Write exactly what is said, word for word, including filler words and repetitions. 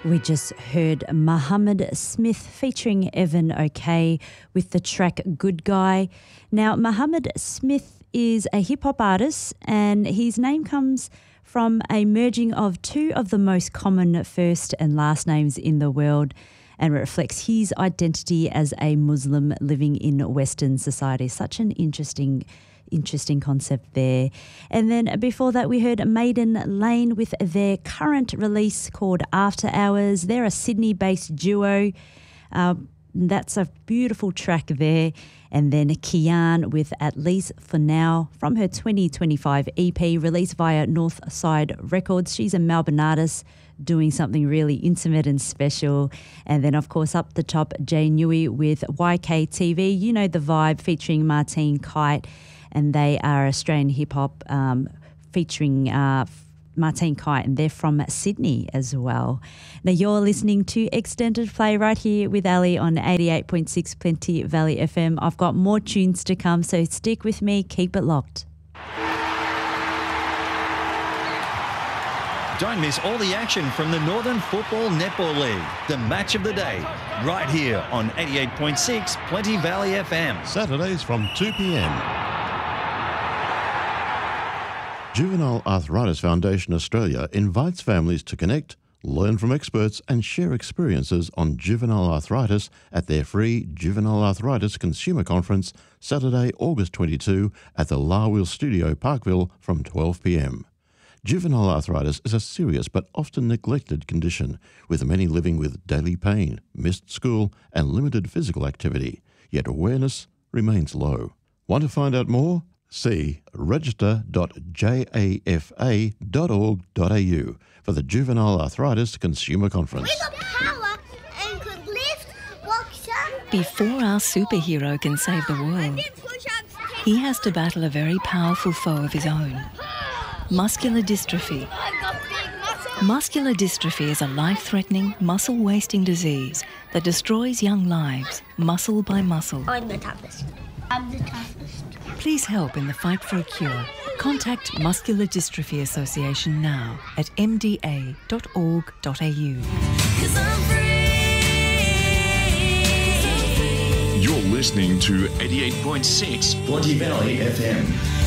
We just heard Mohammed Smith featuring Evan O'Kay with the track Good Guy. Now, Mohammed Smith is a hip-hop artist and his name comes from a merging of two of the most common first and last names in the world, and reflects his identity as a Muslim living in Western society. Such an interesting Interesting concept there. And then before that, we heard Maiden Lane with their current release called After Hours. They're a Sydney-based duo. Uh, that's a beautiful track there. And then Kian with At Least For Now from her twenty twenty-five E P released via Northside Records. She's a Melbourne artist doing something really intimate and special. And then, of course, up the top, Jay Newey with Y K T V. You know the vibe, featuring Martine Kite. And they are Australian hip-hop um, featuring uh, Martine Kite, and they're from Sydney as well. Now, you're listening to Extended Play right here with Ali on eighty-eight point six Plenty Valley F M. I've got more tunes to come, so stick with me. Keep it locked. Don't miss all the action from the Northern Football Netball League. The match of the day, right here on eighty-eight point six Plenty Valley F M. Saturdays from two p.m. Juvenile Arthritis Foundation Australia invites families to connect, learn from experts and share experiences on juvenile arthritis at their free Juvenile Arthritis Consumer Conference, Saturday, August twenty-second at the La Wheel Studio, Parkville from twelve p.m. Juvenile arthritis is a serious but often neglected condition, with many living with daily pain, missed school and limited physical activity, yet awareness remains low. Want to find out more? See register dot jafa dot org dot a u for the Juvenile Arthritis Consumer Conference. We got power and could lift, walk, jump. Before our superhero can save the world, he has to battle a very powerful foe of his own, muscular dystrophy. Muscular dystrophy is a life-threatening, muscle-wasting disease that destroys young lives, muscle by muscle. I'm the toughest. I'm the toughest. Please help in the fight for a cure. Contact Muscular Dystrophy Association now at m d a dot org dot a u. You're listening to eighty-eight point six Plenty Valley F M.